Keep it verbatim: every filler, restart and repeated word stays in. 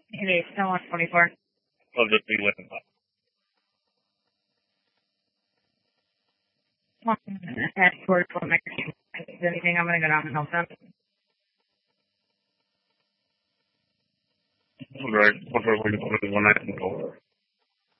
It is still one twenty-four. I'll just be with him. At forty-four Mexican. If there's anything, I'm going to go down and help them. All right. What are we going to do when I can go?